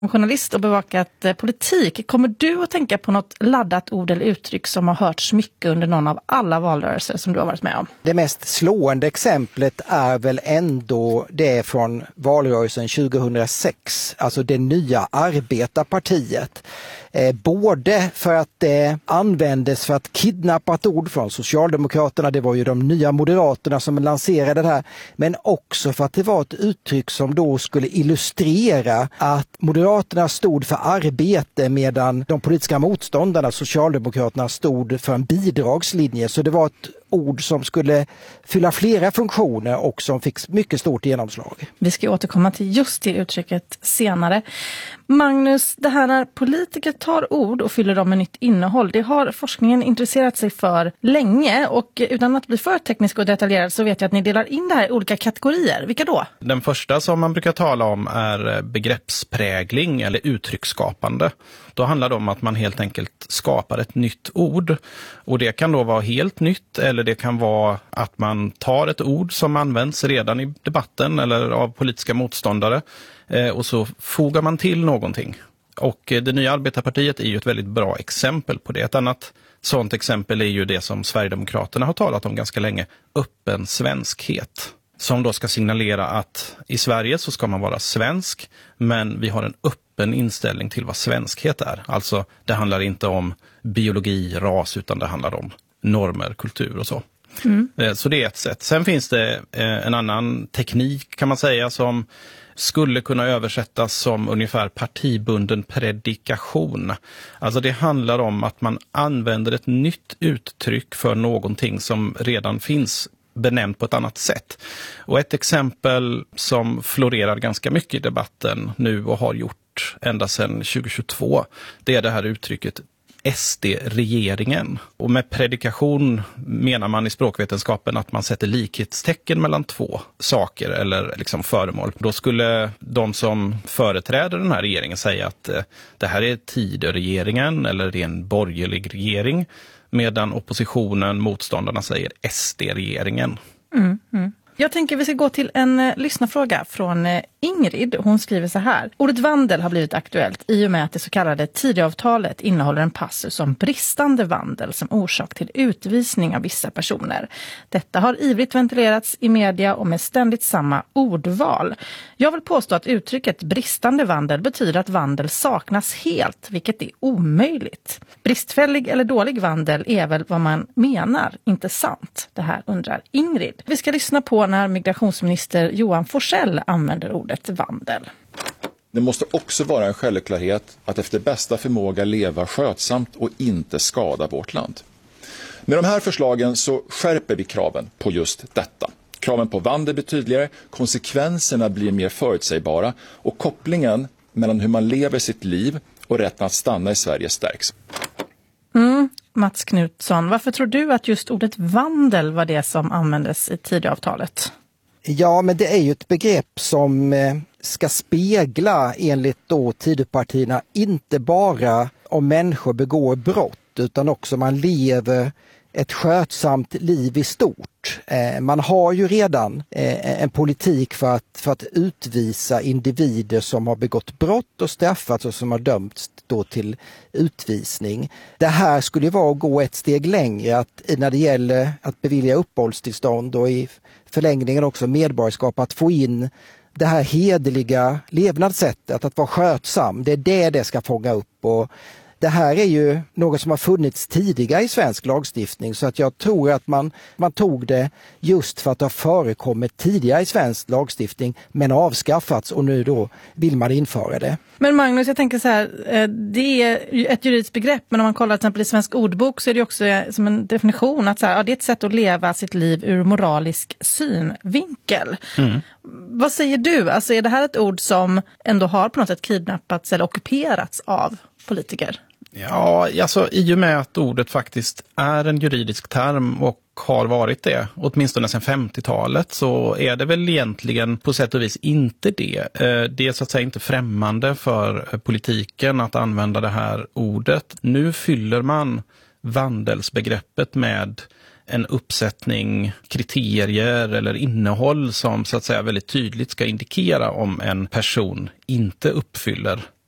journalist och bevakat politik. Kommer du att tänka på något laddat ord eller uttryck som har hörts mycket under någon av alla valrörelser som du har varit med om? Det mest slående exemplet är väl ändå det från valrörelsen 2006, alltså det nya arbetarpartiet. Både för att det användes för att kidnappa ett ord från Socialdemokraterna, det var ju de nya Moderaterna som lanserade det här, men också för att det var ett uttryck som då skulle illustrera att Moderaterna stod för arbete medan de politiska motståndarna, Socialdemokraterna, stod för en bidragslinje. Så det var ett ord som skulle fylla flera funktioner och som fick mycket stort genomslag. Vi ska återkomma till just det uttrycket senare. Magnus, det här när politiker tar ord och fyller dem med nytt innehåll, det har forskningen intresserat sig för länge, och utan att bli för teknisk och detaljerad så vet jag att ni delar in det här i olika kategorier. Vilka då? Den första som man brukar tala om är begreppsprägling eller uttrycksskapande. Då handlar det om att man helt enkelt skapar ett nytt ord, och det kan då vara helt nytt, eller det kan vara att man tar ett ord som används redan i debatten eller av politiska motståndare och så fogar man till någonting. Och det nya arbetarpartiet är ju ett väldigt bra exempel på det. Ett annat sådant exempel är ju det som Sverigedemokraterna har talat om ganska länge, öppen svenskhet. Som då ska signalera att i Sverige så ska man vara svensk, men vi har en öppen inställning till vad svenskhet är. Alltså det handlar inte om biologi, ras, utan det handlar om normer, kultur och så. Så det är ett sätt. Sen finns det en annan teknik kan man säga som skulle kunna översättas som ungefär partibunden predikation. Alltså det handlar om att man använder ett nytt uttryck för någonting som redan finns benämnt på ett annat sätt. Och ett exempel som florerar ganska mycket i debatten nu och har gjort ända sedan 2022, det är det här uttrycket SD-regeringen. Och med predikation menar man i språkvetenskapen att man sätter likhetstecken mellan två saker eller liksom föremål. Då skulle de som företräder den här regeringen säga att det här är Tidöregeringen eller det är en borgerlig regering, medan oppositionen, motståndarna, säger SD-regeringen. Jag tänker vi ska gå till en lyssnarfråga från Ingrid. Hon skriver så här. Ordet vandel har blivit aktuellt i och med att det så kallade Tidöavtalet innehåller en passus om bristande vandel som orsak till utvisning av vissa personer. Detta har ivrigt ventilerats i media och med ständigt samma ordval. Jag vill påstå att uttrycket bristande vandel betyder att vandel saknas helt, vilket är omöjligt. Bristfällig eller dålig vandel är väl vad man menar, inte sant? Det här undrar Ingrid. Vi ska lyssna på när migrationsminister Johan Forssell använder ordet vandel. Det måste också vara en självklarhet att efter bästa förmåga leva skötsamt och inte skada vårt land. Med de här förslagen så skärper vi kraven på just detta. Kraven på vandel blir tydligare, konsekvenserna blir mer förutsägbara och kopplingen mellan hur man lever sitt liv och rätten att stanna i Sverige stärks. Mats Knutsson, varför tror du att just ordet vandel var det som användes i Tidöavtalet? Ja, men det är ju ett begrepp som ska spegla enligt då Tidöpartierna inte bara om människor begår brott utan också man lever ett skötsamt liv i stort. Man har ju redan en politik för att utvisa individer som har begått brott och straffats och som har dömts då till utvisning. Det här skulle vara att gå ett steg längre att, när det gäller att bevilja uppehållstillstånd och i förlängningen också medborgarskap, att få in det här hederliga levnadssättet, att vara skötsam. Det är det ska fånga upp, och det här är ju något som har funnits tidigare i svensk lagstiftning, så att jag tror att man tog det just för att det har förekommit tidigare i svensk lagstiftning men avskaffats, och nu då vill man införa det. Men Magnus, jag tänker så här, det är ett juridiskt begrepp, men om man kollar till exempel i svensk ordbok så är det också som en definition att så här, det är ett sätt att leva sitt liv ur moralisk synvinkel. Vad säger du? Alltså är det här ett ord som ändå har på något sätt kidnappats eller ockuperats av politiker? Ja, alltså i och med att ordet faktiskt är en juridisk term och har varit det, åtminstone sedan 50-talet, så är det väl egentligen på sätt och vis inte det. Det är så att säga inte främmande för politiken att använda det här ordet. Nu fyller man vandelsbegreppet med en uppsättning kriterier eller innehåll som så att säga väldigt tydligt ska indikera om en person inte uppfyller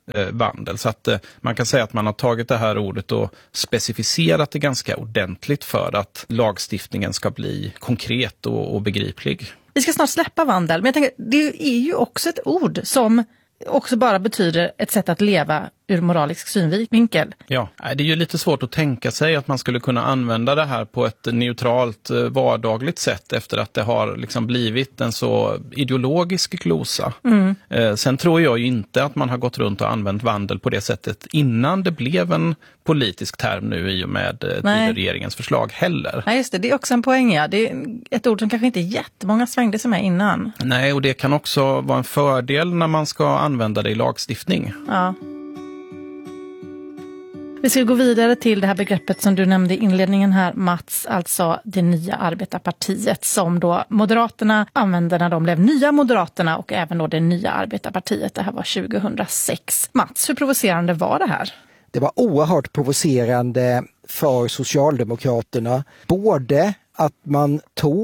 vandel. Så att man kan säga att man har tagit det här ordet och specificerat det ganska ordentligt för att lagstiftningen ska bli konkret och begriplig. Vi ska snart släppa vandel, men jag tänker, det är ju också ett ord som också bara betyder ett sätt att leva ur moralisk synvinkel. Ja, det är ju lite svårt att tänka sig att man skulle kunna använda det här på ett neutralt, vardagligt sätt efter att det har liksom blivit en så ideologisk glosa. Sen tror jag ju inte att man har gått runt och använt vandel på det sättet innan det blev en politisk term nu i och med regeringens förslag heller. Nej, just det. Det är också en poäng, ja. Det är ett ord som kanske inte jättemånga svängde sig med innan. Nej, och det kan också vara en fördel när man ska använda det i lagstiftning. Ja. Vi ska gå vidare till det här begreppet som du nämnde i inledningen här, Mats, alltså det nya arbetarpartiet som då Moderaterna använde när de blev nya Moderaterna och även då det nya arbetarpartiet. Det här var 2006. Mats, hur provocerande var det här? Det var oerhört provocerande för Socialdemokraterna. Både att man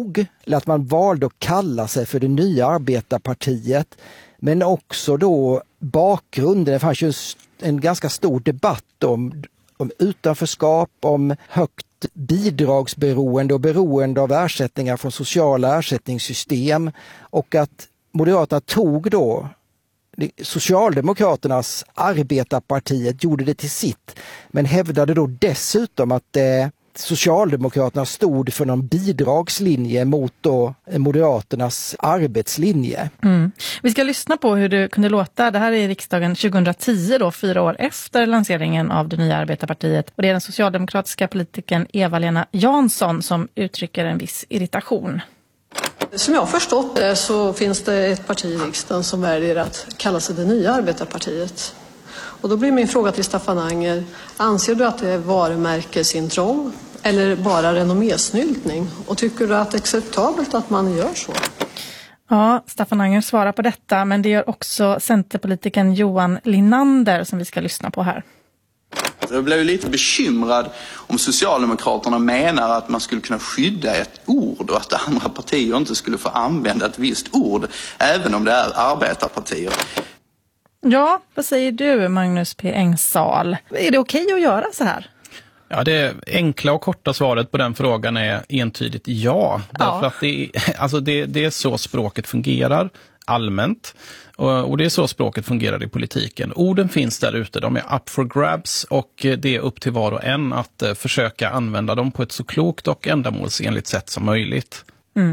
valde att kalla sig för det nya arbetarpartiet, men också då bakgrunden. Det fanns ju en ganska stor debatt om utanförskap, om högt bidragsberoende och beroende av ersättningar från sociala ersättningssystem, och att Moderaterna tog då Socialdemokraternas arbetarpartiet, gjorde det till sitt, men hävdade då dessutom att Socialdemokraterna stod för någon bidragslinje mot då Moderaternas arbetslinje. Vi ska lyssna på hur det kunde låta. Det här är i riksdagen 2010, då, 4 år efter lanseringen av det nya arbetarpartiet. Och det är den socialdemokratiska politikern Eva-Lena Jansson som uttrycker en viss irritation. Som jag har förstått det så finns det ett parti i riksdagen som väljer att kalla sig det nya arbetarpartiet. Och då blir min fråga till Staffan Anger: anser du att det är varumärkesintrång eller bara renommésnyltning? Och tycker du att det är acceptabelt att man gör så? Ja, Staffan Anger svarar på detta, men det gör också centerpolitikern Johan Linander som vi ska lyssna på här. Jag blev lite bekymrad om Socialdemokraterna menar att man skulle kunna skydda ett ord och att andra partier inte skulle få använda ett visst ord, även om det är arbetarpartier. Ja, vad säger du, Magnus P. Engsal? Är det okej att göra så här? Ja, det enkla och korta svaret på den frågan är entydigt ja. Därför att det är så språket fungerar allmänt. Och det är så språket fungerar i politiken. Orden finns där ute, de är up for grabs, och det är upp till var och en att försöka använda dem på ett så klokt och ändamålsenligt sätt som möjligt.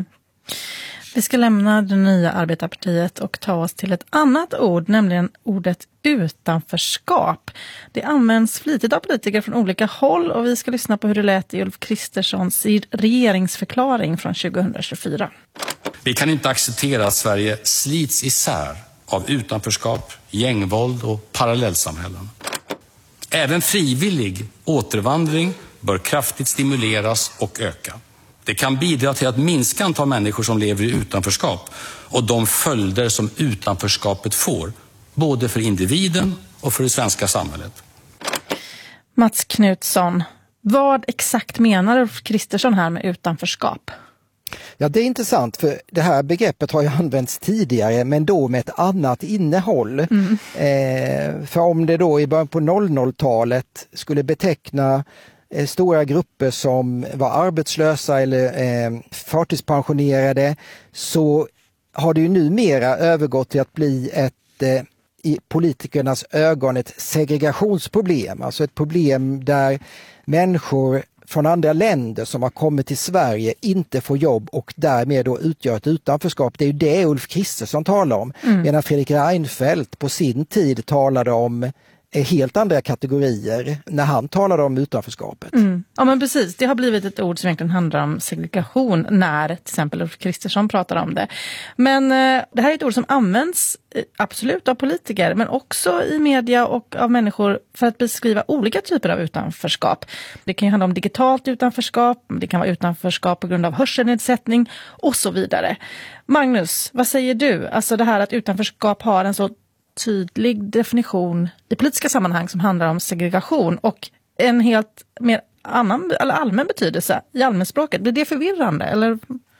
Vi ska lämna det nya arbetarpartiet och ta oss till ett annat ord, nämligen ordet utanförskap. Det används flitigt av politiker från olika håll och vi ska lyssna på hur det lät i Ulf Kristerssons regeringsförklaring från 2024. Vi kan inte acceptera att Sverige slits isär av utanförskap, gängvåld och parallellsamhällen. Även frivillig återvandring bör kraftigt stimuleras och öka. Det kan bidra till att minska antal människor som lever i utanförskap och de följder som utanförskapet får, både för individen och för det svenska samhället. Mats Knutsson, vad exakt menar Ulf Kristersson här med utanförskap? Ja, det är intressant, för det här begreppet har ju använts tidigare, men då med ett annat innehåll. För om det då i början på 00-talet skulle beteckna stora grupper som var arbetslösa eller förtidspensionerade, så har det ju numera övergått till att bli i politikernas ögon ett segregationsproblem. Alltså ett problem där människor från andra länder som har kommit till Sverige inte får jobb och därmed då utgör ett utanförskap. Det är ju det Ulf Kristersson talar om. Medan Fredrik Reinfeldt på sin tid talade om helt andra kategorier när han talade om utanförskapet. Ja, men precis. Det har blivit ett ord som egentligen handlar om segregation när till exempel Ulf Kristersson pratar om det. Men det här är ett ord som används absolut av politiker, men också i media och av människor för att beskriva olika typer av utanförskap. Det kan ju handla om digitalt utanförskap, det kan vara utanförskap på grund av hörselnedsättning och så vidare. Magnus, vad säger du? Alltså det här att utanförskap har en så tydlig definition i politiska sammanhang som handlar om segregation och en helt mer allmän betydelse i allmänspråket. Blir det förvirrande eller?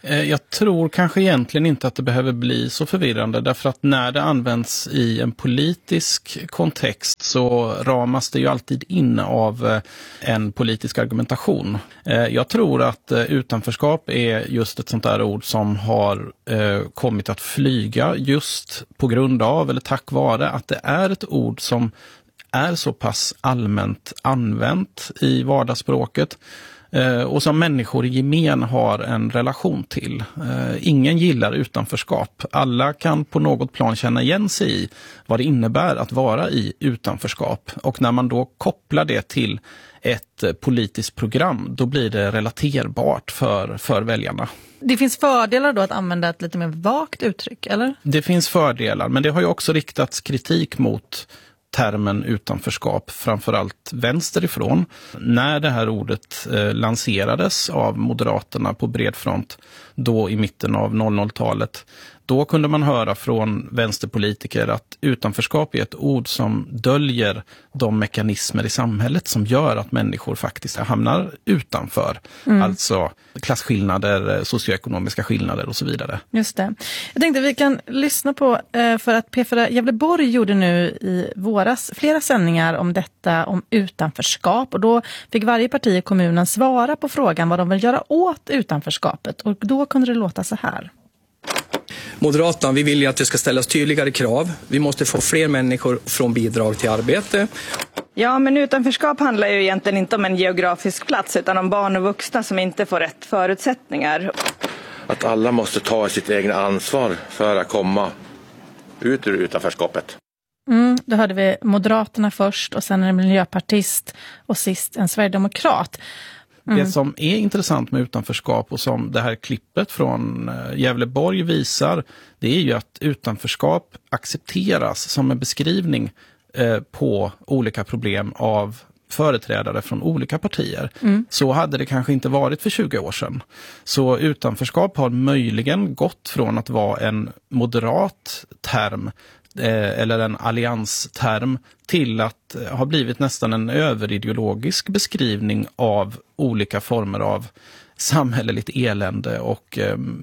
Jag tror kanske egentligen inte att det behöver bli så förvirrande, därför att när det används i en politisk kontext så ramas det ju alltid in av en politisk argumentation. Jag tror att utanförskap är just ett sånt där ord som har kommit att flyga just på grund av eller tack vare att det är ett ord som är så pass allmänt använt i vardagsspråket och som människor i gemen har en relation till. Ingen gillar utanförskap. Alla kan på något plan känna igen sig i vad det innebär att vara i utanförskap. Och när man då kopplar det till ett politiskt program, då blir det relaterbart för väljarna. Det finns fördelar då att använda ett lite mer vagt uttryck, eller? Det finns fördelar, men det har ju också riktats kritik mot termen utanförskap, framförallt vänsterifrån. När det här ordet lanserades av Moderaterna på bred front, då i mitten av 00-talet, då kunde man höra från vänsterpolitiker att utanförskap är ett ord som döljer de mekanismer i samhället som gör att människor faktiskt hamnar utanför. Alltså klasskillnader, socioekonomiska skillnader och så vidare. Just det. Jag tänkte vi kan lyssna på, för att P4 Gävleborg gjorde nu i våras flera sändningar om detta, om utanförskap. Och då fick varje parti i kommunen svara på frågan vad de vill göra åt utanförskapet. Och då kunde det låta så här. Moderaterna, vi vill ju att det ska ställas tydligare krav. Vi måste få fler människor från bidrag till arbete. Ja, men utanförskap handlar ju egentligen inte om en geografisk plats utan om barn och vuxna som inte får rätt förutsättningar. Att alla måste ta sitt egna ansvar för att komma ut ur utanförskapet. Då hörde vi Moderaterna först och sen en miljöpartist och sist en sverigedemokrat. Det som är intressant med utanförskap och som det här klippet från Gävleborg visar, det är ju att utanförskap accepteras som en beskrivning på olika problem av företrädare från olika partier. Så hade det kanske inte varit för 20 år sedan. Så utanförskap har möjligen gått från att vara en moderat term eller en alliansterm till att ha blivit nästan en överideologisk beskrivning av olika former av samhälleligt elände och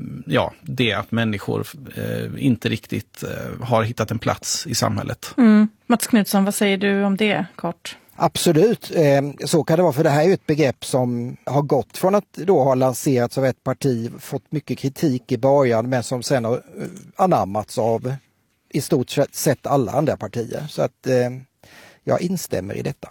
det att människor inte riktigt har hittat en plats i samhället. Mats Knutsson, vad säger du om det kort? Absolut, så kan det vara, för det här är ju ett begrepp som har gått från att då ha lanserats av ett parti, fått mycket kritik i början men som sen har anammats av i stort sett alla andra partier. Så att jag instämmer i detta.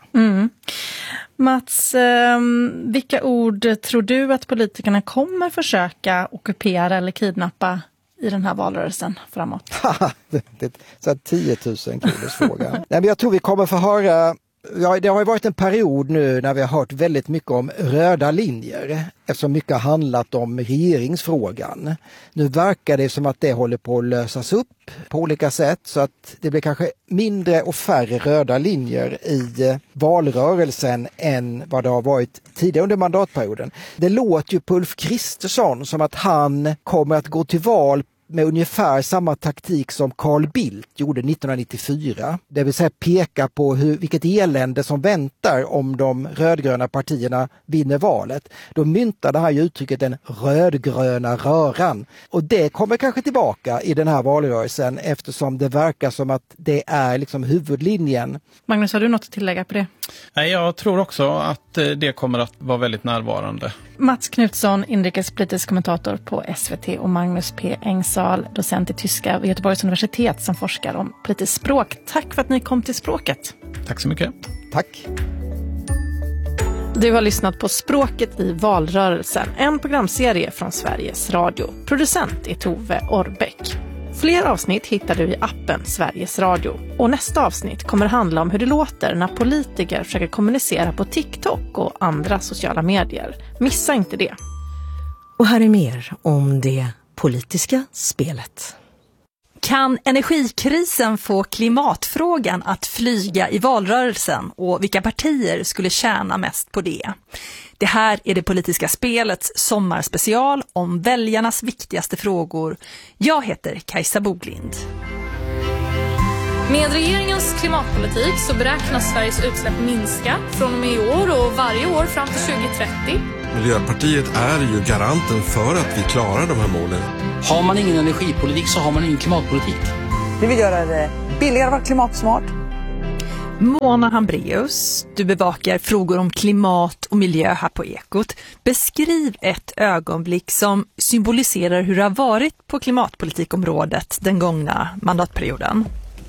Mats, vilka ord tror du att politikerna kommer försöka ockupera eller kidnappa i den här valrörelsen framåt? Så här 10 000 kronors fråga. Nej, men jag tror vi kommer få höra. Ja, det har ju varit en period nu när vi har hört väldigt mycket om röda linjer eftersom mycket har handlat om regeringsfrågan. Nu verkar det som att det håller på att lösas upp på olika sätt så att det blir kanske mindre och färre röda linjer i valrörelsen än vad det har varit tidigare under mandatperioden. Det låter ju på Ulf Kristersson som att han kommer att gå till val med ungefär samma taktik som Carl Bildt gjorde 1994. Det vill säga peka på vilket elände som väntar om de rödgröna partierna vinner valet. Då myntade han ju uttrycket den rödgröna röran. Och det kommer kanske tillbaka i den här valrörelsen eftersom det verkar som att det är liksom huvudlinjen. Magnus, har du något att tillägga på det? Nej, jag tror också att det kommer att vara väldigt närvarande. Mats Knutsson, inrikespolitisk kommentator på SVT och Magnus P. Engsal, docent i tyska vid Göteborgs universitet som forskar om politiskt språk. Tack för att ni kom till Språket. Tack så mycket. Tack. Du har lyssnat på Språket i valrörelsen, en programserie från Sveriges Radio. Producent är Tove Orbeck. Fler avsnitt hittar du i appen Sveriges Radio. Och nästa avsnitt kommer handla om hur det låter när politiker försöker kommunicera på TikTok och andra sociala medier. Missa inte det. Och här är mer om det politiska spelet. Kan energikrisen få klimatfrågan att flyga i valrörelsen och vilka partier skulle tjäna mest på det? Det här är det politiska spelets sommarspecial om väljarnas viktigaste frågor. Jag heter Kajsa Boglind. Med regeringens klimatpolitik så beräknas Sveriges utsläpp minska från och med i år och varje år fram till 2030. Miljöpartiet är ju garanten för att vi klarar de här målen. Har man ingen energipolitik så har man ingen klimatpolitik. Vi vill göra det billigare att vara klimatsmart. Mona Hambraeus, du bevakar frågor om klimat och miljö här på Ekot. Beskriv ett ögonblick som symboliserar hur det har varit på klimatpolitikområdet den gångna mandatperioden.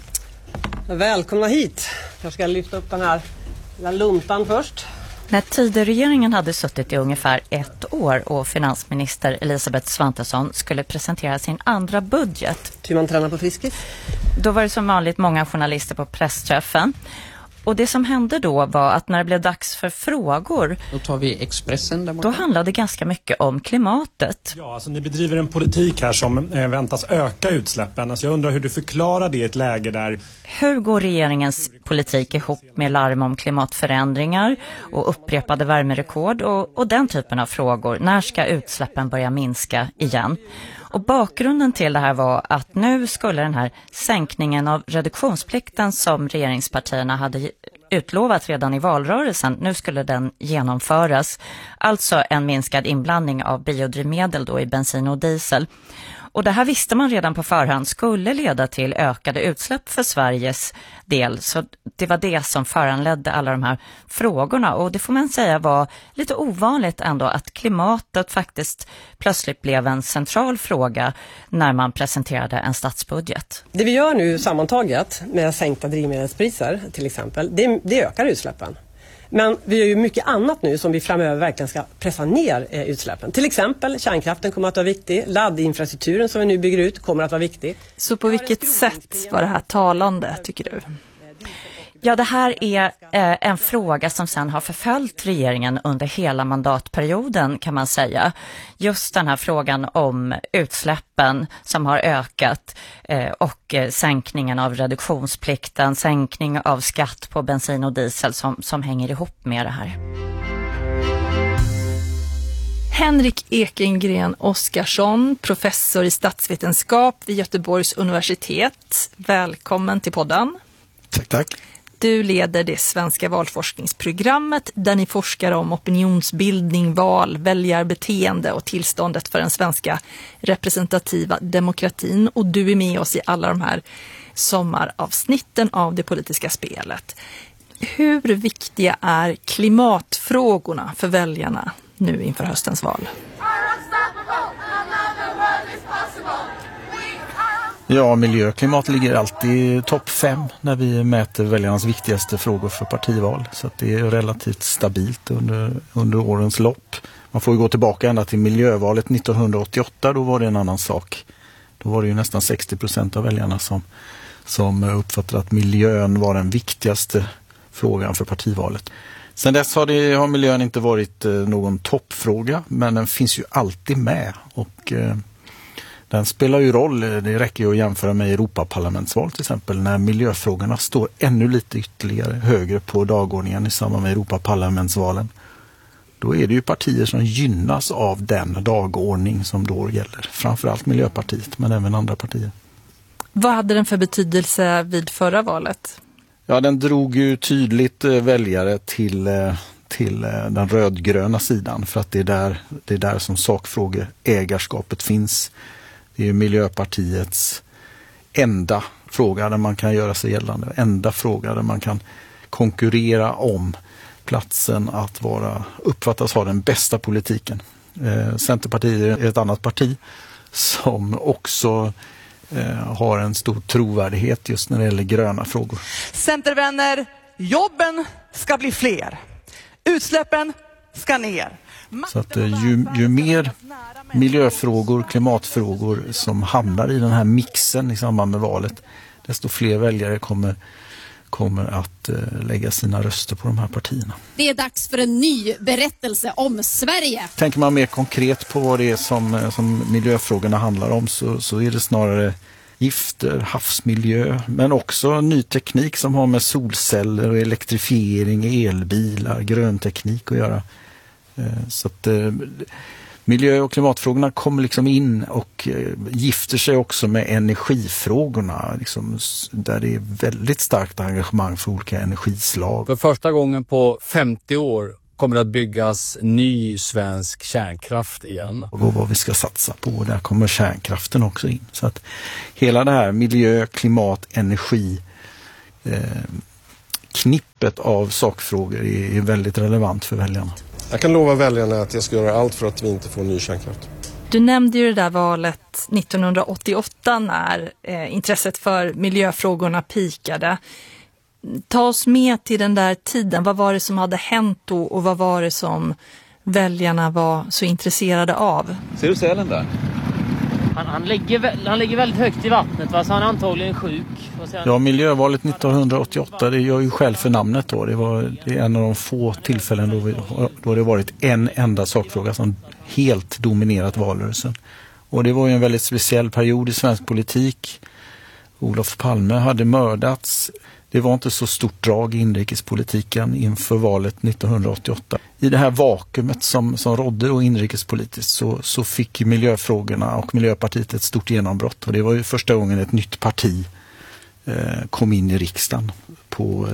Välkomna hit. Jag ska lyfta upp den här lilla luntan först. När Tidöregeringen hade suttit i ungefär 1 år och finansminister Elisabeth Svantesson skulle presentera sin andra budget. Hur man tränar på Friskis. Då var det som vanligt många journalister på pressträffen. Och det som hände då var att när det blev dags för frågor, då tar vi Expressen. Då handlade det ganska mycket om klimatet. Ja, alltså ni bedriver en politik här som väntas öka utsläppen. Alltså jag undrar hur du förklarar det i ett läge där... Hur går regeringens politik ihop med larm om klimatförändringar och upprepade värmerekord och den typen av frågor? När ska utsläppen börja minska igen? Och bakgrunden till det här var att nu skulle den här sänkningen av reduktionsplikten som regeringspartierna hade utlovat redan i valrörelsen, nu skulle den genomföras. Alltså en minskad inblandning av biodrivmedel då i bensin och diesel. Och det här visste man redan på förhand skulle leda till ökade utsläpp för Sveriges del. Så det var det som föranledde alla de här frågorna. Och det får man säga var lite ovanligt ändå att klimatet faktiskt plötsligt blev en central fråga när man presenterade en statsbudget. Det vi gör nu sammantaget med sänkta drivmedelspriser till exempel, det ökar utsläppen. Men vi gör ju mycket annat nu som vi framöver verkligen ska pressa ner utsläppen. Till exempel kärnkraften kommer att vara viktig. Laddinfrastrukturen som vi nu bygger ut kommer att vara viktig. Så på vilket sätt var det här talande, tycker du? Ja, det här är en fråga som sen har förföljt regeringen under hela mandatperioden kan man säga. Just den här frågan om utsläppen som har ökat och sänkningen av reduktionsplikten, sänkning av skatt på bensin och diesel som hänger ihop med det här. Henrik Ekengren Oskarsson, professor i statsvetenskap vid Göteborgs universitet. Välkommen till podden. Tack. Du leder det svenska valforskningsprogrammet där ni forskar om opinionsbildning, val, väljarbeteende och tillståndet för den svenska representativa demokratin. Och du är med oss i alla de här sommaravsnitten av det politiska spelet. Hur viktiga är klimatfrågorna för väljarna nu inför höstens val? Ja, miljö och klimat ligger alltid topp 5 när vi mäter väljarnas viktigaste frågor för partival. Så att det är relativt stabilt under årens lopp. Man får ju gå tillbaka ända till miljövalet 1988, då var det en annan sak. Då var det ju nästan 60% av väljarna som uppfattade att miljön var den viktigaste frågan för partivalet. Sen dess har miljön inte varit någon toppfråga, men den finns ju alltid med och den spelar ju roll. Det räcker ju att jämföra med Europaparlamentsval till exempel, när miljöfrågorna står ännu lite ytterligare högre på dagordningen i samband med Europaparlamentsvalen. Då är det ju partier som gynnas av den dagordning som då gäller. Framförallt Miljöpartiet, men även andra partier. Vad hade den för betydelse vid förra valet? Ja, den drog ju tydligt väljare till den rödgröna sidan, för att det är där som sakfrågor ägarskapet finns. Det är ju Miljöpartiets enda fråga där man kan göra sig gällande. Enda fråga där man kan konkurrera om platsen att uppfattas ha den bästa politiken. Centerpartiet är ett annat parti som också har en stor trovärdighet just när det gäller gröna frågor. Centervänner, jobben ska bli fler. Utsläppen ska ner. Så att ju mer miljöfrågor, klimatfrågor som hamnar i den här mixen i samband med valet, desto fler väljare kommer att lägga sina röster på de här partierna. Det är dags för en ny berättelse om Sverige. Tänker man mer konkret på vad det är som miljöfrågorna handlar om, så är det snarare gifter, havsmiljö, men också ny teknik som har med solceller och elektrifiering, elbilar, grönteknik att göra. Så att miljö- och klimatfrågorna kommer liksom in och gifter sig också med energifrågorna, liksom, där det är väldigt starkt engagemang för olika energislag. För första gången på 50 år kommer att byggas ny svensk kärnkraft igen. Och vad vi ska satsa på, och där kommer kärnkraften också in. Så att hela det här miljö, klimat, energi, knippet av sakfrågor är väldigt relevant för väljarna. Jag kan lova väljarna att jag ska göra allt för att vi inte får ny kärnkraft. Du nämnde ju det där valet 1988 när intresset för miljöfrågorna pikade. Ta oss med till den där tiden. Vad var det som hade hänt då och vad var det som väljarna var så intresserade av? Ser du sälen där? Han ligger väldigt högt i vattnet, va? Så han är antagligen sjuk. Ja, miljövalet 1988, det gör ju själv för namnet då. Det är en av de få tillfällen då det varit en enda sakfråga som helt dominerat valrörelsen. Och det var ju en väldigt speciell period i svensk politik. Olof Palme hade mördats. Det var inte så stort drag i inrikespolitiken inför valet 1988. I det här vakuumet som rådde då inrikespolitiskt så fick miljöfrågorna och Miljöpartiet ett stort genombrott. Och det var ju första gången ett nytt parti kom in i riksdagen på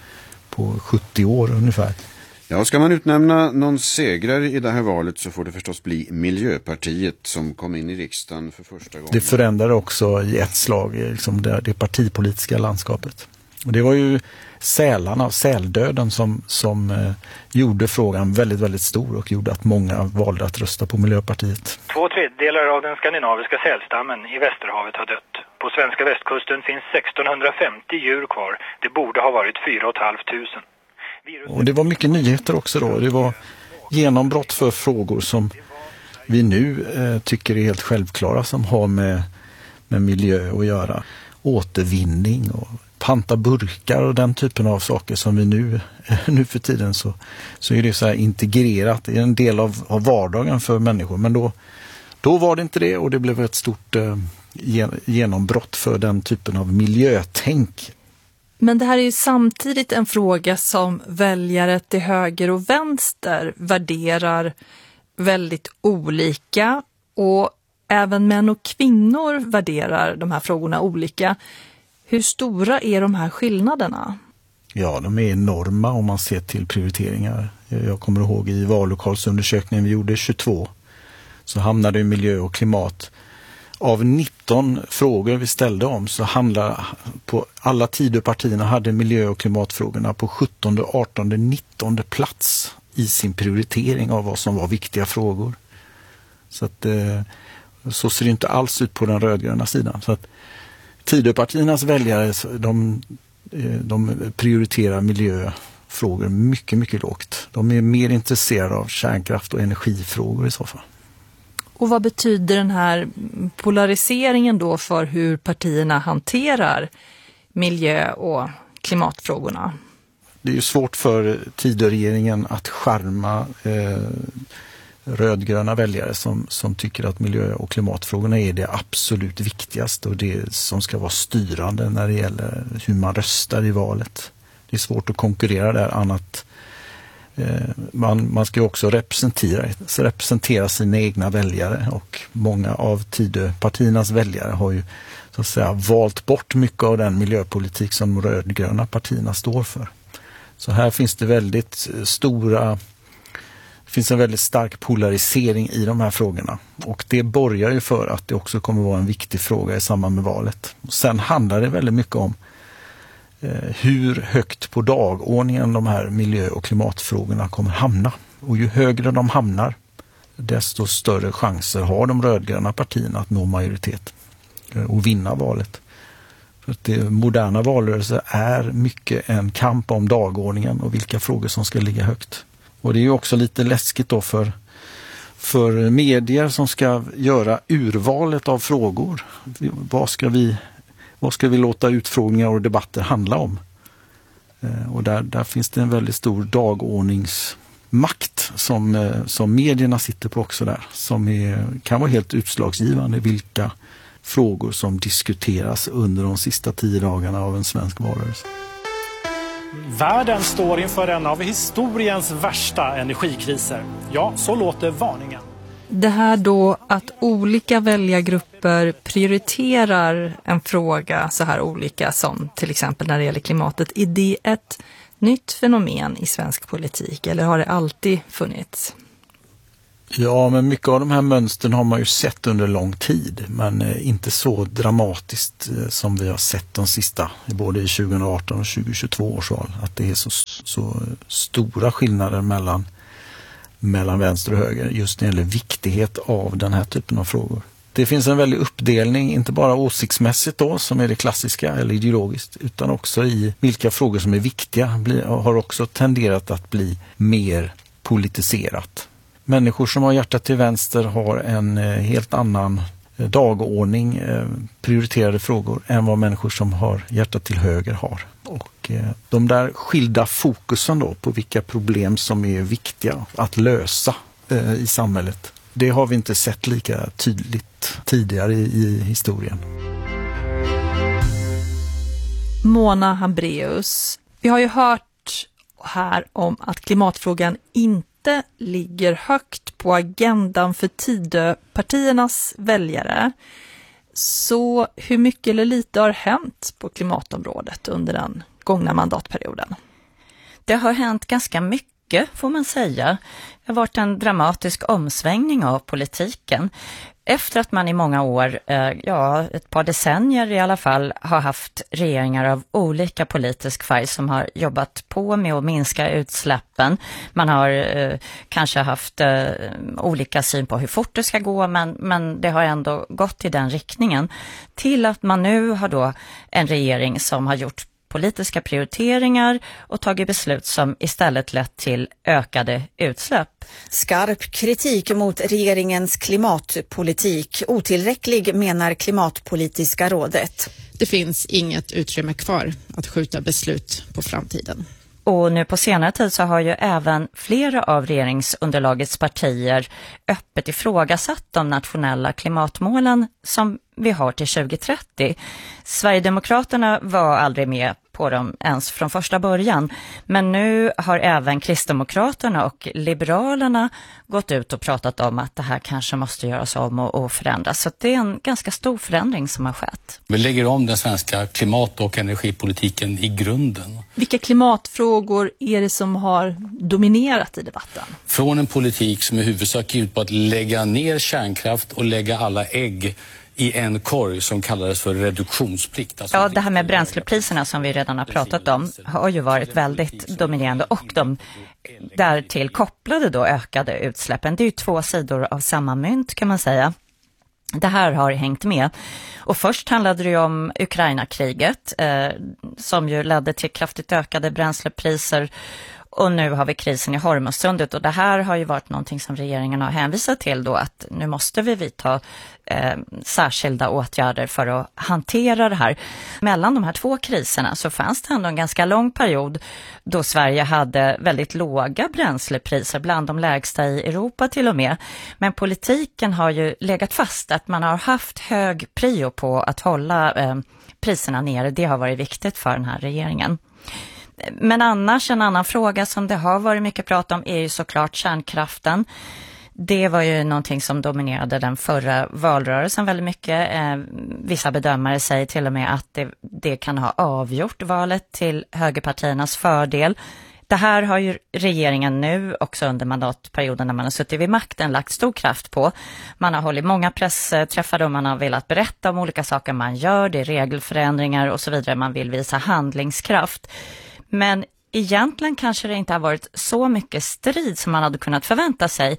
70 år ungefär. Ja, ska man utnämna någon segrare i det här valet så får det förstås bli Miljöpartiet som kom in i riksdagen för första gången. Det förändrade också i ett slag liksom det partipolitiska landskapet. Och det var ju säldöden som gjorde frågan väldigt, väldigt stor och gjorde att många valde att rösta på Miljöpartiet. 2/3 av den skandinaviska sälstammen i Västerhavet har dött. På svenska västkusten finns 1650 djur kvar. Det borde ha varit 4 500. Och det var mycket nyheter också då. Det var genombrott för frågor som vi nu tycker är helt självklara som har med miljö att göra. Återvinning och panta burkar och den typen av saker som vi nu för tiden så är det så här integrerat. Det är en del av vardagen för människor. Men då var det inte det och det blev ett stort genombrott för den typen av miljötänk. Men det här är ju samtidigt en fråga som väljare till höger och vänster värderar väldigt olika och även män och kvinnor värderar de här frågorna olika. Hur stora är de här skillnaderna? Ja, de är enorma om man ser till prioriteringar. Jag kommer ihåg i vallokalsundersökningen vi gjorde 22 så hamnade miljö och klimat. Av 19 frågor vi ställde om så handlar på alla Tidöpartierna hade miljö- och klimatfrågorna på 17, 18, 19 plats i sin prioritering av vad som var viktiga frågor. Så att så ser det inte alls ut på den rödgröna sidan. Så att Tidöpartiernas väljare de prioriterar miljöfrågor mycket, mycket lågt. De är mer intresserade av kärnkraft och energifrågor i så fall. Och vad betyder den här polariseringen då för hur partierna hanterar miljö- och klimatfrågorna? Det är ju svårt för Tidöregeringen att skärma rödgröna väljare som tycker att miljö- och klimatfrågorna är det absolut viktigaste och det som ska vara styrande när det gäller hur man röstar i valet. Det är svårt att konkurrera där annat. Man ska ju också representera sina egna väljare och många av Tidöpartiernas väljare har ju så att säga valt bort mycket av den miljöpolitik som de rödgröna partierna står för. Så här finns det finns en väldigt stark polarisering i de här frågorna och det borgar ju för att det också kommer vara en viktig fråga i samband med valet. Och sen handlar det väldigt mycket om hur högt på dagordningen de här miljö- och klimatfrågorna kommer hamna. Och ju högre de hamnar, desto större chanser har de rödgröna partierna att nå majoritet och vinna valet. För att det moderna valrörelser är mycket en kamp om dagordningen och vilka frågor som ska ligga högt. Och det är ju också lite läskigt då för medier som ska göra urvalet av frågor. Vad ska vi låta utfrågningar och debatter handla om? Och där finns det en väldigt stor dagordningsmakt som medierna sitter på också där. Som kan vara helt utslagsgivande vilka frågor som diskuteras under de sista 10 dagarna av en svensk valrörelse. Världen står inför en av historiens värsta energikriser. Ja, så låter varningen. Det här då att olika väljargrupper prioriterar en fråga så här olika som till exempel när det gäller klimatet. Är det ett nytt fenomen i svensk politik, eller har det alltid funnits? Ja, men mycket av de här mönstren har man ju sett under lång tid, men inte så dramatiskt som vi har sett de sista, både i 2018 och 2022 års val. Att det är så stora skillnader mellan vänster och höger just när det gäller viktighet av den här typen av frågor. Det finns en väldig uppdelning, inte bara åsiktsmässigt då, som är det klassiska eller ideologiskt, utan också i vilka frågor som är viktiga har också tenderat att bli mer politiserat. Människor som har hjärtat till vänster har en helt annan dagordning, prioriterade frågor, än vad människor som har hjärtat till höger har. Och de där skilda fokusen då på vilka problem som är viktiga att lösa i samhället, det har vi inte sett lika tydligt tidigare i historien. Mona Hambraeus, vi har ju hört här om att klimatfrågan inte ligger högt på agendan för Tidöpartiernas väljare. Så hur mycket eller lite har hänt på klimatområdet under den gångna mandatperioden? Det har hänt ganska mycket, får man säga. Det har varit en dramatisk omsvängning av politiken. Efter att man i många år, ett par decennier i alla fall, har haft regeringar av olika politisk färg som har jobbat på med att minska utsläppen. Man har kanske haft olika syn på hur fort det ska gå, men det har ändå gått i den riktningen. Till att man nu har då en regering som har gjort politiska prioriteringar och tagit beslut som istället lett till ökade utsläpp. Skarp kritik mot regeringens klimatpolitik. Otillräcklig, menar Klimatpolitiska rådet. Det finns inget utrymme kvar att skjuta beslut på framtiden. Och nu på senare tid så har ju även flera av regeringsunderlagets partier öppet ifrågasatt de nationella klimatmålen som vi har till 2030. Sverigedemokraterna var aldrig med på dem ens från första början. Men nu har även Kristdemokraterna och Liberalerna gått ut och pratat om att det här kanske måste göras om och förändras. Så det är en ganska stor förändring som har skett. Vi lägger om den svenska klimat- och energipolitiken i grunden. Vilka klimatfrågor är det som har dominerat i debatten? Från en politik som i huvudsak ut på att lägga ner kärnkraft och lägga alla ägg i en korg som kallades för reduktionsplikt. Alltså ja, det här med bränslepriserna som vi redan har pratat om har ju varit väldigt dominerande, och de därtill kopplade då ökade utsläppen. Det är ju två sidor av samma mynt, kan man säga. Det här har hängt med. Och först handlade det ju om Ukraina-kriget som ju ledde till kraftigt ökade bränslepriser. Och nu har vi krisen i Hormuzsundet, och det här har ju varit någonting som regeringen har hänvisat till då, att nu måste vi vidta särskilda åtgärder för att hantera det här. Mellan de här två kriserna så fanns det ändå en ganska lång period då Sverige hade väldigt låga bränslepriser, bland de lägsta i Europa till och med. Men politiken har ju legat fast att man har haft hög prio på att hålla priserna nere. Det har varit viktigt för den här regeringen. Men annars, en annan fråga som det har varit mycket prat om är ju såklart kärnkraften. Det var ju någonting som dominerade den förra valrörelsen väldigt mycket. Vissa bedömare säger till och med att det kan ha avgjort valet till högerpartiernas fördel. Det här har ju regeringen nu också under mandatperioden när man har suttit vid makten lagt stor kraft på. Man har hållit många pressträffar och man har velat berätta om olika saker man gör. Det är regelförändringar och så vidare. Man vill visa handlingskraft. Men egentligen kanske det inte har varit så mycket strid som man hade kunnat förvänta sig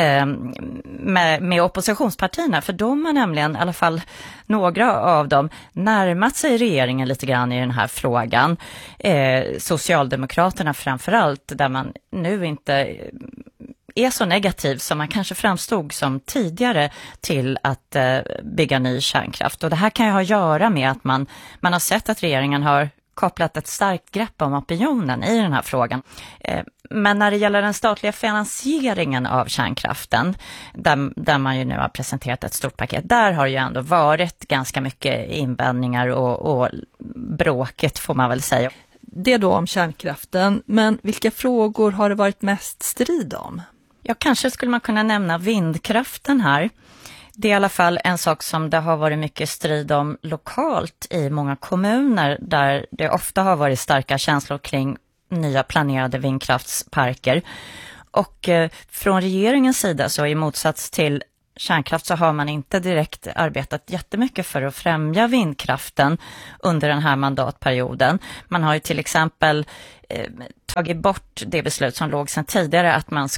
med oppositionspartierna. För de har nämligen, i alla fall några av dem, närmat sig regeringen lite grann i den här frågan. Socialdemokraterna framförallt, där man nu inte är så negativ som man kanske framstod som tidigare till att bygga ny kärnkraft. Och det här kan ju ha att göra med att man har sett att regeringen har kopplat ett starkt grepp om opinionen i den här frågan. Men när det gäller den statliga finansieringen av kärnkraften, där man ju nu har presenterat ett stort paket, där har ju ändå varit ganska mycket invändningar och bråket, får man väl säga. Det då om kärnkraften, men vilka frågor har det varit mest strid om? Ja, kanske skulle man kunna nämna vindkraften här. Det är i alla fall en sak som det har varit mycket strid om lokalt i många kommuner, där det ofta har varit starka känslor kring nya planerade vindkraftsparker. Och från regeringens sida så i motsats till kärnkraft så har man inte direkt arbetat jättemycket för att främja vindkraften under den här mandatperioden. Man har ju till exempel tagit bort det beslut som låg sedan tidigare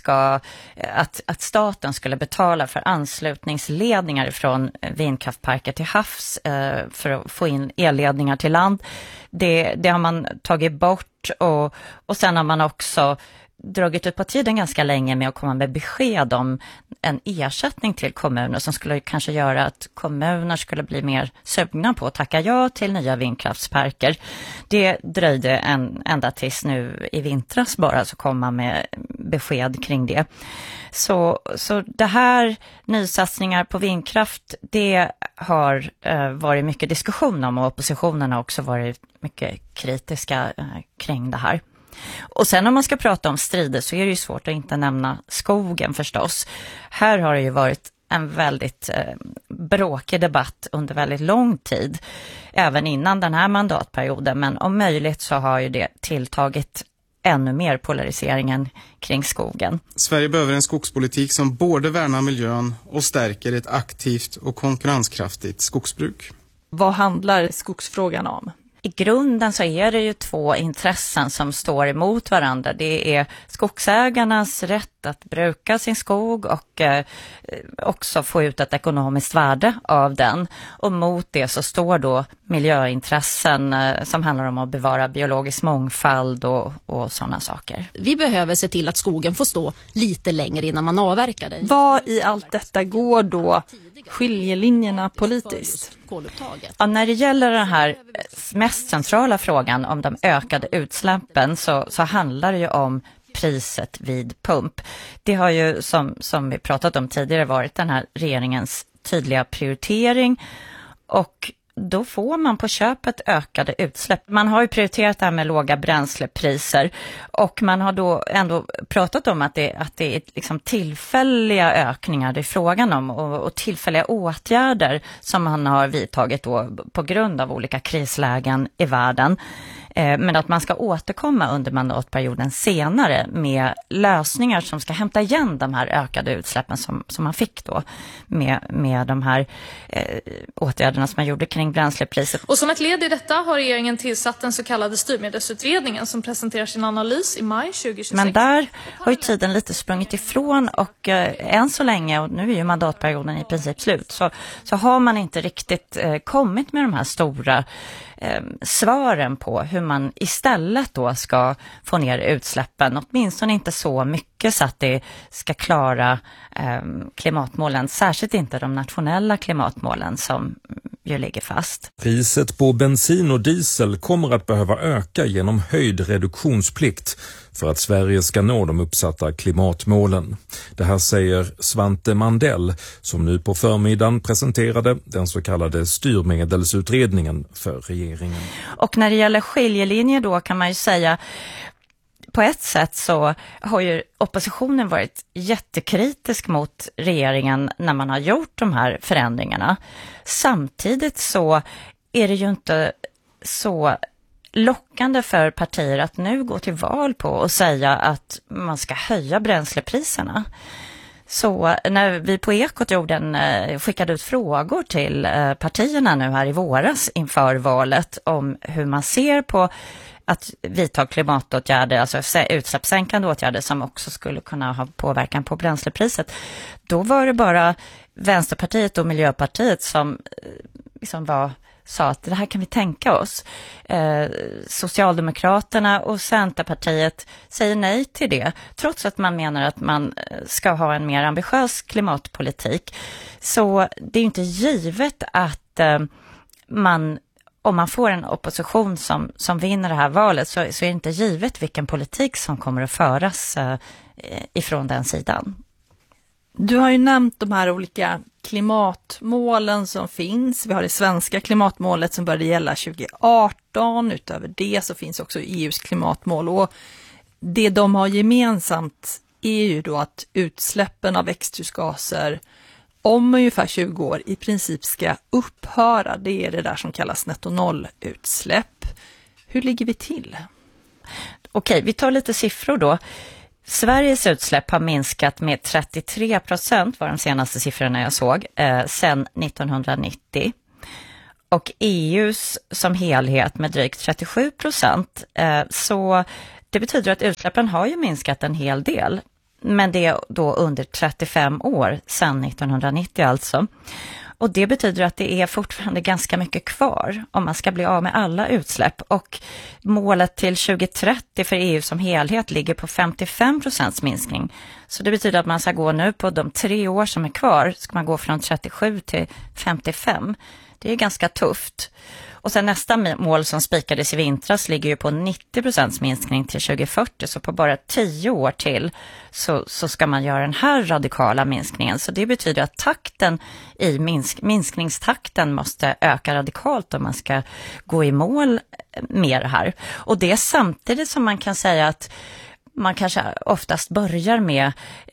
att staten skulle betala för anslutningsledningar från vindkraftparker till havs för att få in elledningar till land. Det har man tagit bort och sen har man också dragit ut på tiden ganska länge med att komma med besked om en ersättning till kommuner som skulle kanske göra att kommuner skulle bli mer sugna på att tacka ja till nya vindkraftsparker. Det dröjde ända tills nu i vintras bara så komma med besked kring det. Så det här nysatsningar på vindkraft, det har varit mycket diskussion om och oppositionen har också varit mycket kritiska kring det här. Och sen om man ska prata om strider så är det ju svårt att inte nämna skogen förstås. Här har det ju varit en väldigt bråkig debatt under väldigt lång tid, även innan den här mandatperioden. Men om möjligt så har ju det tilltagit ännu mer polariseringen kring skogen. Sverige behöver en skogspolitik som både värnar miljön och stärker ett aktivt och konkurrenskraftigt skogsbruk. Vad handlar skogsfrågan om? I grunden så är det ju två intressen som står emot varandra. Det är skogsägarnas rätt att bruka sin skog och också få ut ett ekonomiskt värde av den. Och mot det så står då miljöintressen som handlar om att bevara biologisk mångfald och sådana saker. Vi behöver se till att skogen får stå lite längre innan man avverkar den. Vad i allt detta går då skiljelinjerna politiskt? Ja, när det gäller den här mest centrala frågan om de ökade utsläppen så handlar det ju om priset vid pump. Det har ju som vi pratat om tidigare varit den här regeringens tydliga prioritering och då får man på köpet ökade utsläpp. Man har ju prioriterat det här med låga bränslepriser och man har då ändå pratat om att det är liksom tillfälliga ökningar det är frågan om och tillfälliga åtgärder som man har vidtagit då på grund av olika krislägen i världen. Men att man ska återkomma under mandatperioden senare med lösningar som ska hämta igen de här ökade utsläppen som man fick då med de här åtgärderna som man gjorde kring bränslepriset. Och som ett led i detta har regeringen tillsatt den så kallade styrmedelsutredningen som presenterar sin analys i maj 2026. Men där har ju tiden lite sprungit ifrån och än så länge, och nu är ju mandatperioden i princip slut, så har man inte riktigt kommit med de här stora svaren på hur man istället då ska få ner utsläppen, åtminstone inte så mycket så att det ska klara klimatmålen, särskilt inte de nationella klimatmålen som ju ligger fast. Priset på bensin och diesel kommer att behöva öka genom höjd reduktionsplikt för att Sverige ska nå de uppsatta klimatmålen. Det här säger Svante Mandell som nu på förmiddagen presenterade den så kallade styrmedelsutredningen för regeringen. Och när det gäller skiljelinjer då kan man ju säga på ett sätt så har ju oppositionen varit jättekritisk mot regeringen när man har gjort de här förändringarna. Samtidigt så är det ju inte så lockande för partier att nu gå till val på och säga att man ska höja bränslepriserna. Så när vi på Ekot skickade ut frågor till partierna nu här i våras inför valet om hur man ser på att vidta klimatåtgärder, alltså utsläppssänkande åtgärder som också skulle kunna ha påverkan på bränslepriset. Då var det bara Vänsterpartiet och Miljöpartiet som liksom sa att det här kan vi tänka oss. Socialdemokraterna och Centerpartiet säger nej till det, trots att man menar att man ska ha en mer ambitiös klimatpolitik. Så det är ju inte givet att om man får en opposition som vinner det här valet så är det inte givet vilken politik som kommer att föras ifrån den sidan. Du har ju nämnt de här olika klimatmålen som finns. Vi har det svenska klimatmålet som började gälla 2018. Utöver det så finns också EUs klimatmål. Och det de har gemensamt är ju då att utsläppen av växthusgaser om ungefär 20 år i princip ska upphöra. Det är det där som kallas netto-noll-utsläpp. Hur ligger vi till? Okej, vi tar lite siffror då. Sveriges utsläpp har minskat med 33% var de senaste siffrorna jag såg, sedan 1990. Och EUs som helhet med drygt 37%. Så det betyder att utsläppen har ju minskat en hel del. Men det är då under 35 år sedan 1990 alltså. Och det betyder att det är fortfarande ganska mycket kvar om man ska bli av med alla utsläpp. Och målet till 2030 för EU som helhet ligger på 55% minskning. Så det betyder att man ska gå nu på de 3 år som är kvar, ska man gå från 37 till 55. Det är ganska tufft. Och sen nästa mål som spikades i vintras ligger ju på 90% minskning till 2040. Så på bara 10 år till så ska man göra den här radikala minskningen. Så det betyder att takten i minskningstakten måste öka radikalt om man ska gå i mål med det här. Och det är samtidigt som man kan säga att man kanske oftast börjar med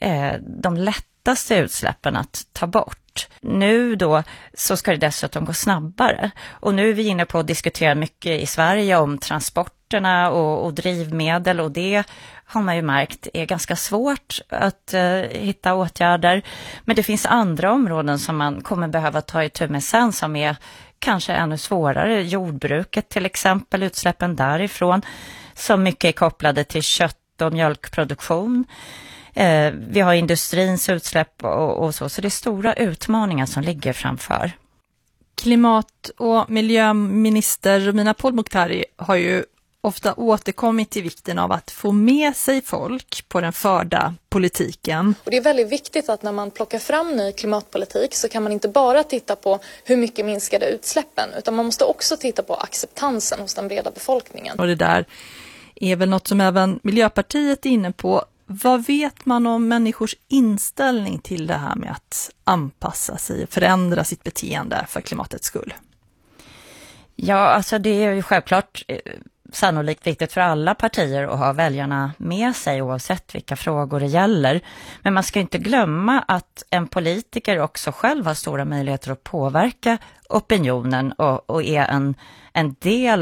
de lättaste utsläppen att ta bort. Nu då så ska det dessutom gå snabbare. Och nu är vi inne på att diskutera mycket i Sverige om transporterna och drivmedel, och det har man ju märkt är ganska svårt att hitta åtgärder. Men det finns andra områden som man kommer behöva ta itu med sen som är kanske ännu svårare. Jordbruket till exempel, utsläppen därifrån som mycket är kopplade till kött- och mjölkproduktion. Vi har industrins utsläpp och så det är stora utmaningar som ligger framför. Klimat- och miljöminister Romina Pourmokhtari har ju ofta återkommit till vikten av att få med sig folk på den förda politiken. Och det är väldigt viktigt att när man plockar fram ny klimatpolitik så kan man inte bara titta på hur mycket minskade utsläppen, utan man måste också titta på acceptansen hos den breda befolkningen. Och det där är väl något som även Miljöpartiet är inne på. Vad vet man om människors inställning till det här med att anpassa sig och förändra sitt beteende för klimatets skull? Ja, alltså det är ju självklart sannolikt viktigt för alla partier att ha väljarna med sig oavsett vilka frågor det gäller. Men man ska inte glömma att en politiker också själv har stora möjligheter att påverka opinionen och är en del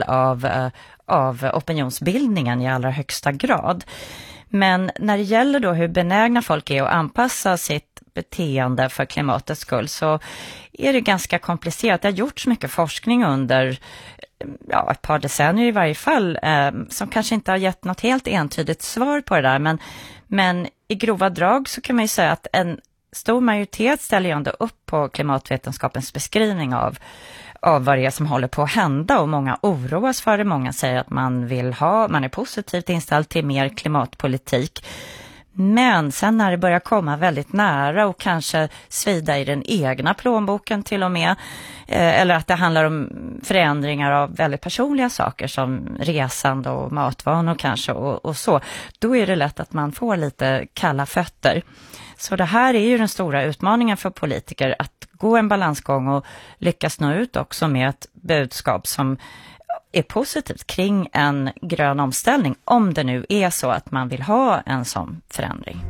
av opinionsbildningen i allra högsta grad. Men när det gäller då hur benägna folk är att anpassa sitt beteende för klimatets skull så är det ganska komplicerat. Det har gjorts mycket forskning under ett par decennier i varje fall som kanske inte har gett något helt entydigt svar på det där. Men i grova drag så kan man ju säga att en stor majoritet ställer ju ändå upp på klimatvetenskapens beskrivning av vad det är som håller på att hända, och många oroas för det. Många säger att man är positivt inställd till mer klimatpolitik. Men sen när det börjar komma väldigt nära och kanske svida i den egna plånboken till och med, eller att det handlar om förändringar av väldigt personliga saker som resande och matvanor kanske och så, då är det lätt att man får lite kalla fötter. Så det här är ju den stora utmaningen för politiker, att gå en balansgång och lyckas nå ut också med ett budskap som är positivt kring en grön omställning, om det nu är så att man vill ha en sån förändring.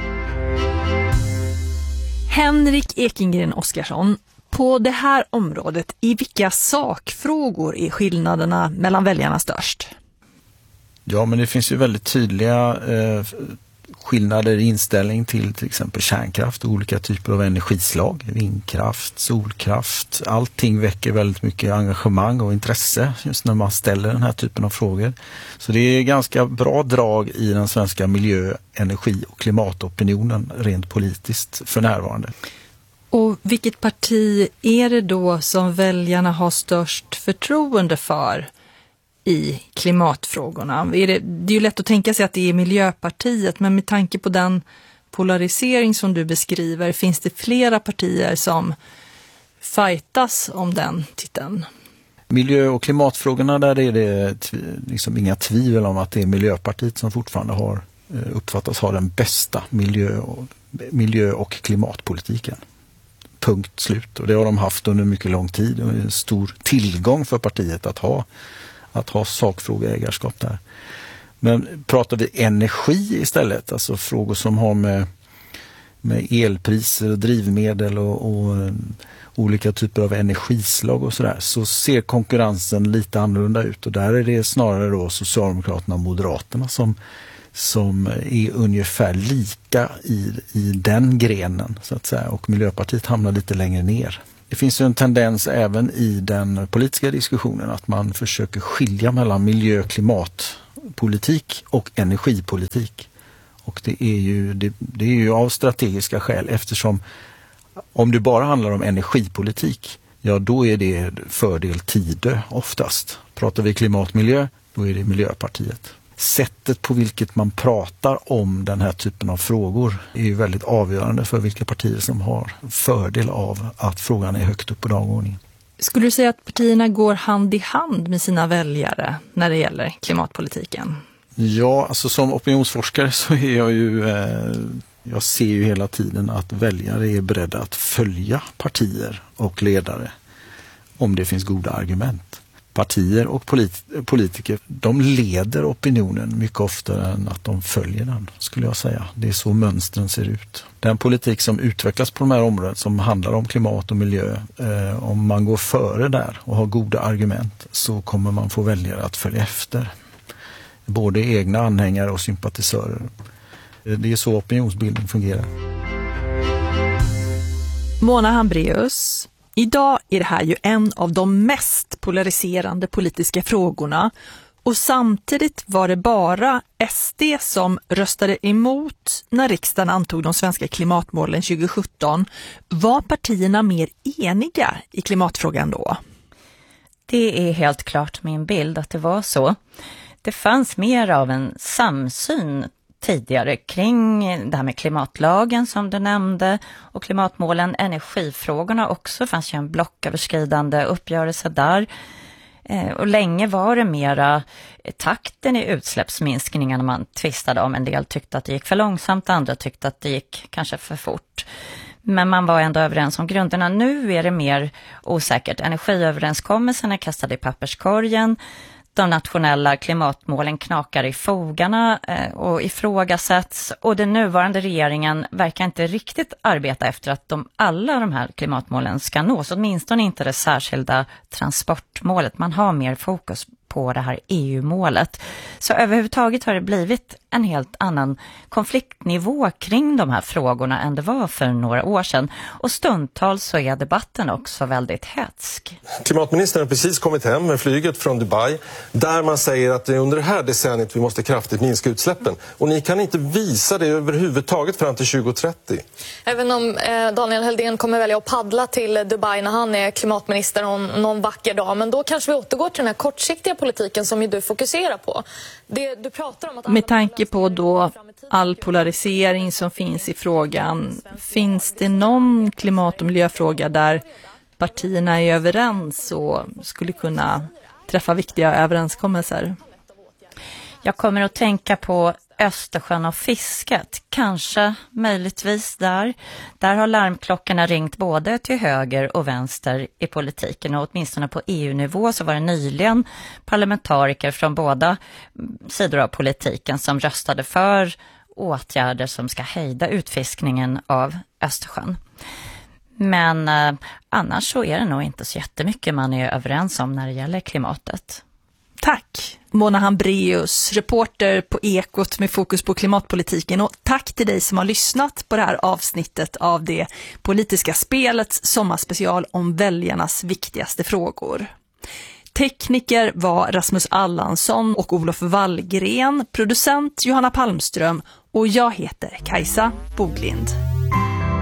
Henrik Ekengren Oskarsson, på det här området, i vilka sakfrågor är skillnaderna mellan väljarna störst? Ja, men det finns ju väldigt tydliga skillnader i inställning till exempel kärnkraft och olika typer av energislag, vindkraft, solkraft. Allting väcker väldigt mycket engagemang och intresse just när man ställer den här typen av frågor. Så det är ganska bra drag i den svenska miljö-, energi- och klimatopinionen rent politiskt för närvarande. Och vilket parti är det då som väljarna har störst förtroende för i klimatfrågorna? Det är ju lätt att tänka sig att det är Miljöpartiet, men med tanke på den polarisering som du beskriver, finns det flera partier som fightas om den titeln? Miljö- och klimatfrågorna, där är det liksom inga tvivel om att det är Miljöpartiet som fortfarande har uppfattas ha den bästa miljö- och klimatpolitiken. Punkt slut. Och det har de haft under mycket lång tid, och det är en stor tillgång för partiet att ha sakfrågeägarskap där. Men pratar vi energi istället, alltså frågor som har med med elpriser och drivmedel och olika typer av energislag och sådär, så ser konkurrensen lite annorlunda ut. Och där är det snarare då Socialdemokraterna och Moderaterna som är ungefär lika i den grenen så att säga, och Miljöpartiet hamnar lite längre ner. Det finns ju en tendens även i den politiska diskussionen att man försöker skilja mellan miljö- och klimatpolitik och energipolitik. Och det är ju av strategiska skäl, eftersom om det bara handlar om energipolitik, ja då är det fördel Tidö oftast. Pratar vi klimatmiljö, då är det Miljöpartiet. Sättet på vilket man pratar om den här typen av frågor är ju väldigt avgörande för vilka partier som har fördel av att frågan är högt upp på dagordningen. Skulle du säga att partierna går hand i hand med sina väljare när det gäller klimatpolitiken? Ja, alltså som opinionsforskare så är jag ser ju hela tiden att väljare är beredda att följa partier och ledare om det finns goda argument. Partier och politiker, de leder opinionen mycket oftare än att de följer den, skulle jag säga. Det är så mönstren ser ut. Den politik som utvecklas på de här områdena som handlar om klimat och miljö, om man går före där och har goda argument, så kommer man få väljare att följa efter. Både egna anhängare och sympatisörer. Det är så opinionsbildning fungerar. Mona Hambraeus, idag är det här ju en av de mest polariserande politiska frågorna, och samtidigt var det bara SD som röstade emot när riksdagen antog de svenska klimatmålen 2017. Var partierna mer eniga i klimatfrågan då? Det är helt klart min bild att det var så. Det fanns mer av en samsyn tidigare kring det här med klimatlagen som du nämnde och klimatmålen, energifrågorna också. Det fanns ju en blocköverskridande uppgörelse där. Och länge var det mera takten i utsläppsminskningarna man tvistade om. En del tyckte att det gick för långsamt, andra tyckte att det gick kanske för fort. Men man var ändå överens om grunderna. Nu är det mer osäkert. Energiöverenskommelsen är kastade i papperskorgen. De nationella klimatmålen knakar i fogarna och ifrågasätts, och den nuvarande regeringen verkar inte riktigt arbeta efter att alla de här klimatmålen ska nås, åtminstone inte det särskilda transportmålet. Man har mer fokus på det här EU-målet. Så överhuvudtaget har det blivit en helt annan konfliktnivå kring de här frågorna än det var för några år sedan. Och stundtals så är debatten också väldigt hätsk. Klimatministern har precis kommit hem med flyget från Dubai där man säger att det är under det här decenniet vi måste kraftigt minska utsläppen. Och ni kan inte visa det överhuvudtaget fram till 2030. Även om Daniel Heldén kommer välja att paddla till Dubai när han är klimatminister någon vacker dag, men då kanske vi återgår till den här kortsiktiga politiken som ju du fokuserar på. Du pratar om att med tanke på då all polarisering som finns i frågan, finns det någon klimat- och miljöfråga där partierna är överens och skulle kunna träffa viktiga överenskommelser? Jag kommer att tänka på Östersjön och fisket, kanske möjligtvis där. Där har larmklockorna ringt både till höger och vänster i politiken, och åtminstone på EU-nivå så var det nyligen parlamentariker från båda sidor av politiken som röstade för åtgärder som ska hejda utfiskningen av Östersjön. Men annars så är det nog inte så jättemycket man är överens om när det gäller klimatet. Tack Mona Hambraeus, reporter på Ekot med fokus på klimatpolitiken, och tack till dig som har lyssnat på det här avsnittet av det politiska spelets sommarspecial om väljarnas viktigaste frågor. Tekniker var Rasmus Allansson och Olof Wallgren, producent Johanna Palmström, och jag heter Kajsa Boglind.